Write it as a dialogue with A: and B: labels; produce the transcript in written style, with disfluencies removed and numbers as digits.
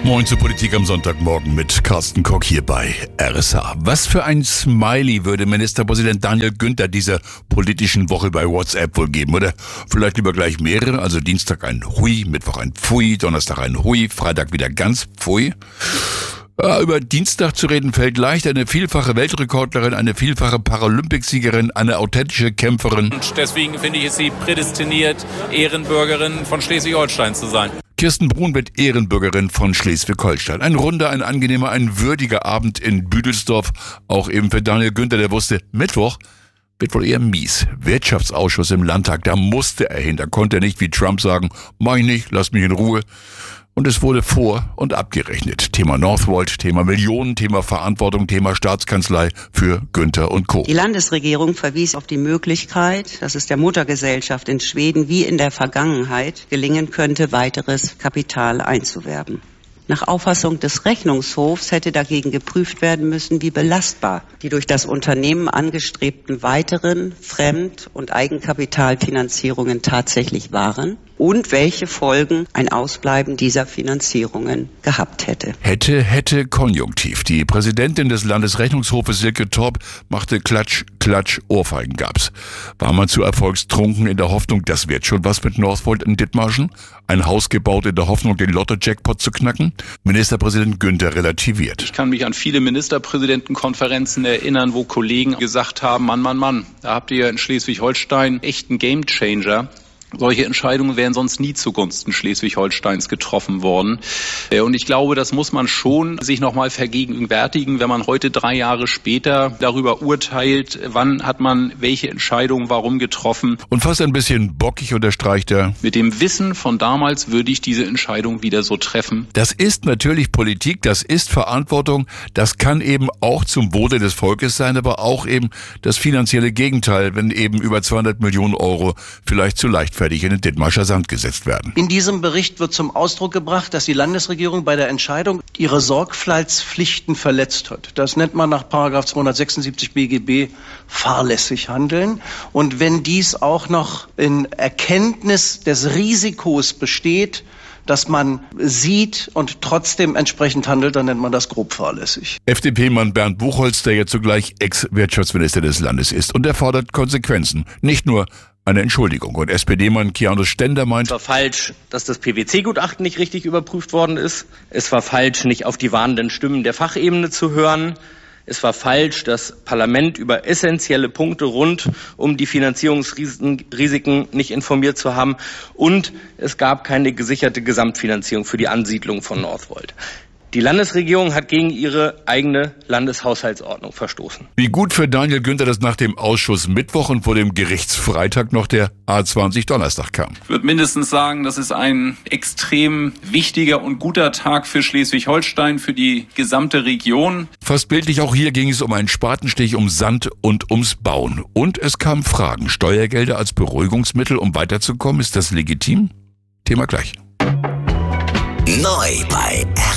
A: Moin zur Politik am Sonntagmorgen mit Carsten Koch hier bei RSH. Was für ein Smiley würde Ministerpräsident Daniel Günther dieser politischen Woche bei WhatsApp wohl geben? Oder vielleicht lieber gleich mehrere, also Dienstag ein Hui, Mittwoch ein Pfui, Donnerstag ein Hui, Freitag wieder ganz Pfui. Über Dienstag zu reden fällt leicht. Eine vielfache Weltrekordlerin, eine vielfache Paralympicsiegerin, eine authentische Kämpferin.
B: Und deswegen finde ich, ist sie prädestiniert, Ehrenbürgerin von Schleswig-Holstein zu sein.
A: Kirsten Brun wird Ehrenbürgerin von Schleswig-Holstein. Ein runder, ein angenehmer, ein würdiger Abend in Büdelsdorf. Auch eben für Daniel Günther, der wusste, Mittwoch wird wohl eher mies. Wirtschaftsausschuss im Landtag, da musste er hin. Da konnte er nicht wie Trump sagen, mach ich nicht, lass mich in Ruhe. Und es wurde vor- und abgerechnet. Thema Northvolt, Thema Millionen, Thema Verantwortung, Thema Staatskanzlei für Günther und Co.
C: Die Landesregierung verwies auf die Möglichkeit, dass es der Muttergesellschaft in Schweden wie in der Vergangenheit gelingen könnte, weiteres Kapital einzuwerben. Nach Auffassung des Rechnungshofs hätte dagegen geprüft werden müssen, wie belastbar die durch das Unternehmen angestrebten weiteren Fremd- und Eigenkapitalfinanzierungen tatsächlich waren und welche Folgen ein Ausbleiben dieser Finanzierungen gehabt hätte.
A: Hätte Konjunktiv. Die Präsidentin des Landesrechnungshofes Silke Torp machte Klatsch, Ohrfeigen gab's. War man zu erfolgstrunken in der Hoffnung, das wird schon was mit Northvolt in Dithmarschen? Ein Haus gebaut in der Hoffnung, den Lotto-Jackpot zu knacken? Ministerpräsident Günther relativiert.
D: Ich kann mich an viele Ministerpräsidentenkonferenzen erinnern, wo Kollegen gesagt haben, Mann, da habt ihr in Schleswig-Holstein echt einen Gamechanger. Solche Entscheidungen wären sonst nie zugunsten Schleswig-Holsteins getroffen worden. Und ich glaube, das muss man schon sich nochmal vergegenwärtigen, wenn man heute 3 Jahre später darüber urteilt, wann hat man welche Entscheidung warum getroffen.
A: Und fast ein bisschen bockig unterstreicht er.
D: Mit dem Wissen von damals würde ich diese Entscheidung wieder so treffen.
A: Das ist natürlich Politik, das ist Verantwortung, das kann eben auch zum Wohle des Volkes sein, aber auch eben das finanzielle Gegenteil, wenn eben über 200 Millionen Euro vielleicht zu leichtfertig in den Dithmarscher Sand gesetzt werden.
E: In diesem Bericht wird zum Ausdruck gebracht, dass die Landesregierung bei der Entscheidung ihre Sorgfaltspflichten verletzt hat. Das nennt man nach § 276 BGB fahrlässig handeln. Und wenn dies auch noch in Erkenntnis des Risikos besteht, dass man sieht und trotzdem entsprechend handelt, dann nennt man das grob fahrlässig.
A: FDP-Mann Bernd Buchholz, der jetzt zugleich Ex-Wirtschaftsminister des Landes ist. Und er fordert Konsequenzen, nicht nur eine Entschuldigung. Und SPD-Mann Kianus Stender meint,
F: es war falsch, dass das PwC-Gutachten nicht richtig überprüft worden ist. Es war falsch, nicht auf die warnenden Stimmen der Fachebene zu hören. Es war falsch, das Parlament über essentielle Punkte rund um die Finanzierungsrisiken nicht informiert zu haben. Und es gab keine gesicherte Gesamtfinanzierung für die Ansiedlung von Northvolt. Die Landesregierung hat gegen ihre eigene Landeshaushaltsordnung verstoßen.
A: Wie gut für Daniel Günther, dass nach dem Ausschuss Mittwoch und vor dem Gerichtsfreitag noch der A20 Donnerstag kam.
B: Ich würde mindestens sagen, das ist ein extrem wichtiger und guter Tag für Schleswig-Holstein, für die gesamte Region.
A: Fast bildlich auch hier ging es um einen Spatenstich, um Sand und ums Bauen. Und es kamen Fragen. Steuergelder als Beruhigungsmittel, um weiterzukommen, ist das legitim? Thema gleich.
G: Neu bei